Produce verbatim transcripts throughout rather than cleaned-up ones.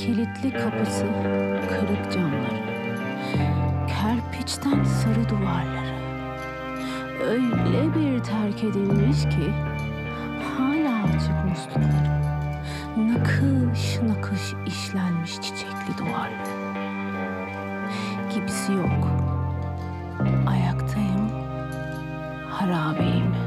Kilitli kapısı, kırık camları, kerpiçten sarı duvarları. Öyle bir terk edilmiş ki hala açık muslukları. Nakış nakış işlenmiş çiçekli duvarları. Gibisi yok. Ayaktayım, harabeyim.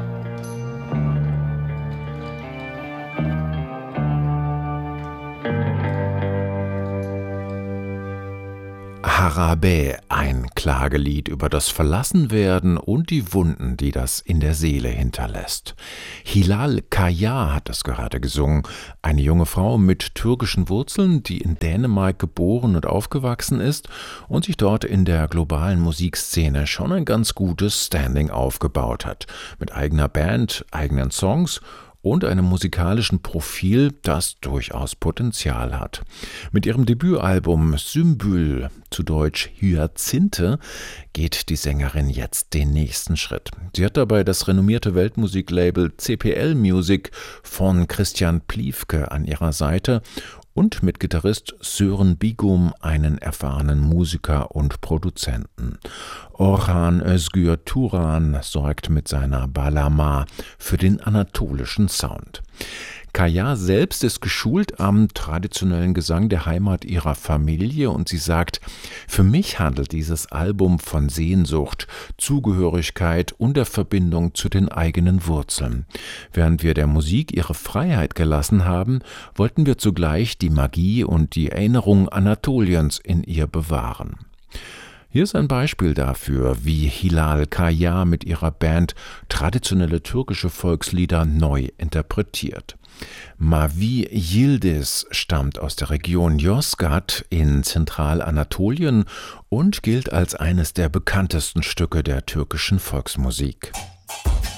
Harabe, ein Klagelied über das Verlassenwerden und die Wunden, die das in der Seele hinterlässt. Hilal Kaya hat das gerade gesungen, eine junge Frau mit türkischen Wurzeln, die in Dänemark geboren und aufgewachsen ist und sich dort in der globalen Musikszene schon ein ganz gutes Standing aufgebaut hat, mit eigener Band, eigenen Songs und einem musikalischen Profil, das durchaus Potenzial hat. Mit ihrem Debütalbum Sümbül, zu Deutsch Hyazinthe, geht die Sängerin jetzt den nächsten Schritt. Sie hat dabei das renommierte Weltmusiklabel C P L Music von Christian Pliefke an ihrer Seite und mit Gitarrist Sören Bigum einen erfahrenen Musiker und Produzenten. Orhan Özgür Turan sorgt mit seiner Balama für den anatolischen Sound. Kaya selbst ist geschult am traditionellen Gesang der Heimat ihrer Familie und sie sagt, für mich handelt dieses Album von Sehnsucht, Zugehörigkeit und der Verbindung zu den eigenen Wurzeln. Während wir der Musik ihre Freiheit gelassen haben, wollten wir zugleich die Magie und die Erinnerung Anatoliens in ihr bewahren. Hier ist ein Beispiel dafür, wie Hilal Kaya mit ihrer Band traditionelle türkische Volkslieder neu interpretiert. Mavi Yildiz stammt aus der Region Yozgat in Zentralanatolien und gilt als eines der bekanntesten Stücke der türkischen Volksmusik.